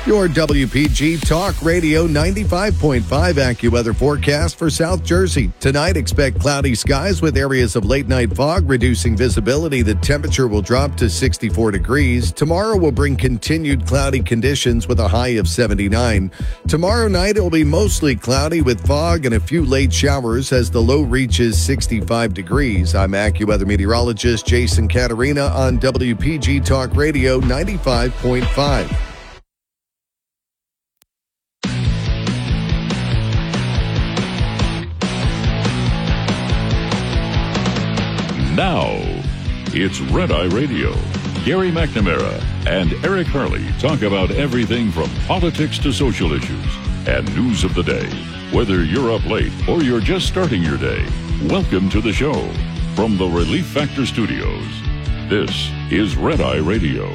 Your WPG Talk Radio 95.5 AccuWeather forecast for South Jersey. Tonight, expect cloudy skies with areas of late-night fog, reducing visibility. The temperature will drop to 64 degrees. Tomorrow will bring continued cloudy conditions with a high of 79. Tomorrow night, it will be mostly cloudy with fog and a few late showers as the low reaches 65 degrees. I'm AccuWeather meteorologist Jason Caterina on WPG Talk Radio 95.5. Now, it's Red Eye Radio. Gary McNamara and Eric Harley talk about everything from politics to social issues and news of the day. Whether you're up late or you're just starting your day, welcome to the show. From the Relief Factor Studios, this is Red Eye Radio.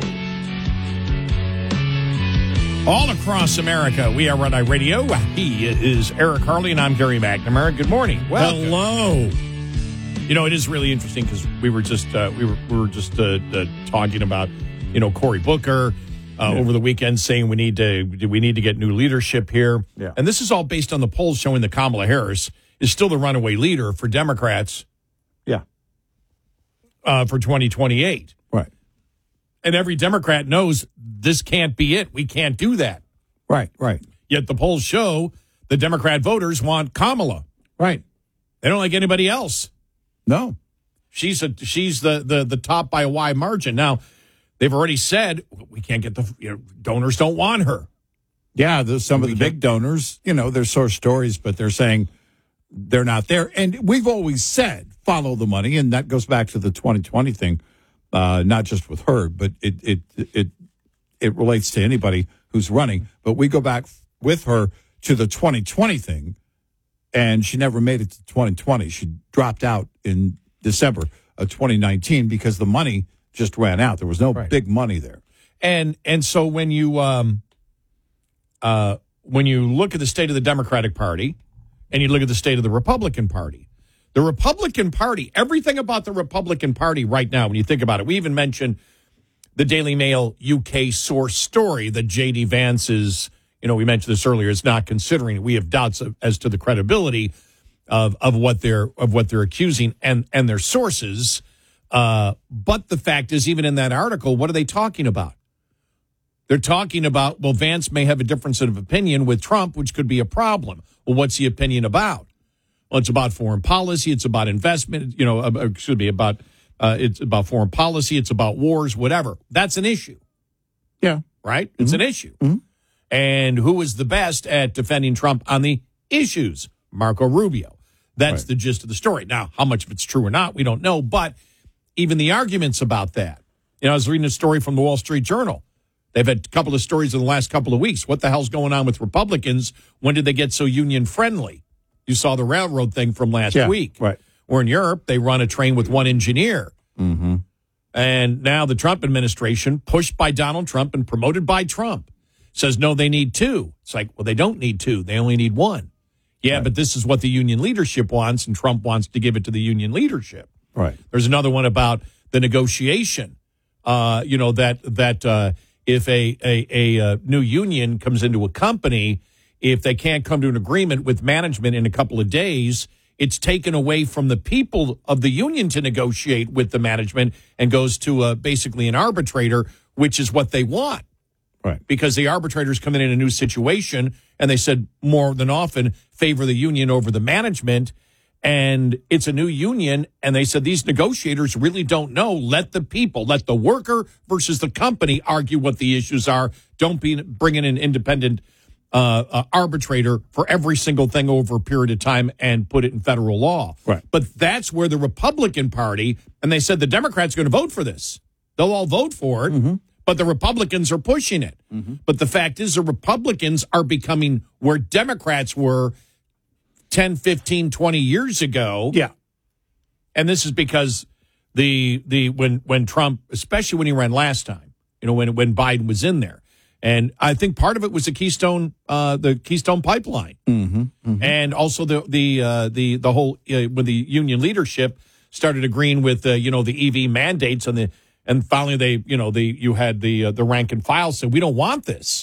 All across America, we are Red Eye Radio. He is Eric Harley, and I'm Gary McNamara. Good morning. Welcome. Hello. You know, it is really interesting because we were just talking about, Cory Booker over the weekend, saying we need to get new leadership here. Yeah. And this is all based on the polls showing that Kamala Harris is still the runaway leader for Democrats. Yeah. For 2028. Right. And every Democrat knows this can't be it. We can't do that. Right. Yet the polls show the Democrat voters want Kamala. Right. They don't like anybody else. No. She's the top by a wide margin. Now, they've already said we can't get donors don't want her. Yeah, some of the big donors, there's sore stories, but they're saying they're not there. And we've always said follow the money, and that goes back to the 2020 thing, not just with her, but it relates to anybody who's running. But we go back with her to the 2020 thing. And she never made it to 2020. She dropped out in December of 2019 because the money just ran out. There was no big money there. And so when you look at the state of the Democratic Party and you look at the state of the Republican Party, everything about the Republican Party right now, when you think about it, we even mentioned the Daily Mail UK source story that J.D. Vance is. We mentioned this earlier. It's not considering. We have doubts as to the credibility of what they're accusing and their sources. But the fact is, even in that article, what are they talking about? They're talking about, well, Vance may have a difference of opinion with Trump, which could be a problem. Well, what's the opinion about? Well, it's about foreign policy. It's about investment. It's about foreign policy. It's about wars, whatever. That's an issue. Yeah. Right? It's an issue. Mm-hmm. And who is the best at defending Trump on the issues? Marco Rubio. That's the gist of the story. Now, how much of it's true or not, we don't know. But even the arguments about that. I was reading a story from the Wall Street Journal. They've had a couple of stories in the last couple of weeks. What the hell's going on with Republicans? When did they get so union-friendly? You saw the railroad thing from last week. Right. Or in Europe, they run a train with one engineer. Mm-hmm. And now the Trump administration, pushed by Donald Trump and promoted by Trump, says, no, they need two. It's like, well, they don't need two. They only need one. Yeah, right. But this is what the union leadership wants, and Trump wants to give it to the union leadership. Right. There's another one about the negotiation, that if a new union comes into a company, if they can't come to an agreement with management in a couple of days, it's taken away from the people of the union to negotiate with the management and goes to basically an arbitrator, which is what they want. Right. Because the arbitrators come in a new situation, and they said more than often favor the union over the management, and it's a new union, and they said these negotiators really don't know. Let the people, let the worker versus the company argue what the issues are. Don't bring in an independent arbitrator for every single thing over a period of time and put it in federal law. Right. But that's where the Republican Party, and they said the Democrats are going to vote for this. They'll all vote for it. Mm-hmm. But the Republicans are pushing it. Mm-hmm. But the fact is the Republicans are becoming where Democrats were 10, 15, 20 years ago. Yeah. And this is because when Trump, especially when he ran last time, when Biden was in there. And I think part of it was the Keystone Pipeline. Mm-hmm. Mm-hmm. And also the whole when the union leadership started agreeing with the EV mandates and finally you had the rank and file said we don't want this.